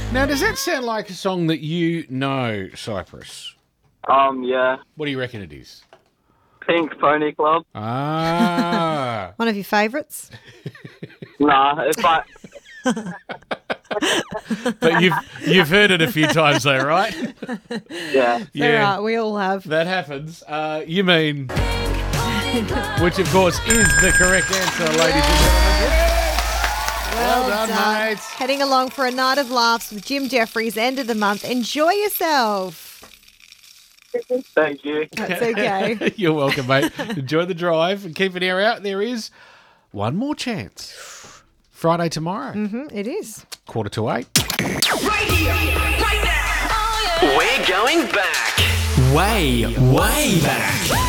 Now, does that sound like a song that you know, Cypress? Yeah. What do you reckon it is? Pink Pony Club. Ah. One of your favourites? Nah, if I... But you've heard it a few times though, right? Yeah. Yeah. All right, we all have. That happens. You mean... Which, of course, is the correct answer, ladies and gentlemen. Well done, mate. Heading along for a night of laughs with Jim Jeffries, end of the month. Enjoy yourself. Thank you. That's okay. You're welcome, mate. Enjoy the drive and keep an ear out. There is one more chance. Friday tomorrow. It is. 7:45. Right here, right now. We're going back. Way back.